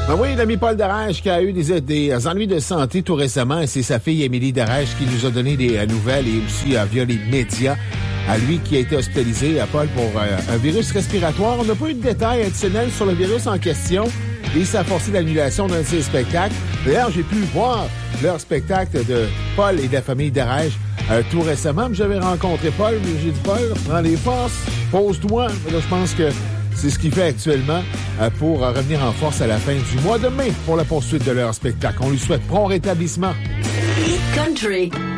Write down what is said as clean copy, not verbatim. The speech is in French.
Ben oui, l'ami Paul Darèche qui a eu des ennuis de santé tout récemment, et c'est sa fille Émilie Darèche qui nous a donné des nouvelles et aussi via les médias. À lui qui a été hospitalisé, à Paul, pour un virus respiratoire. On n'a pas eu de détails additionnels sur le virus en question et ça a forcé l'annulation d'un de ses spectacles. D'ailleurs, j'ai pu voir leur spectacle de Paul et de la famille Darèche tout récemment. J'avais rencontré Paul, mais j'ai dit, Paul, prends les forces, pose-toi. Là, je pense que c'est ce qu'il fait actuellement pour revenir en force à la fin du mois de mai pour la poursuite de leur spectacle. On lui souhaite prompt rétablissement. Hit Country.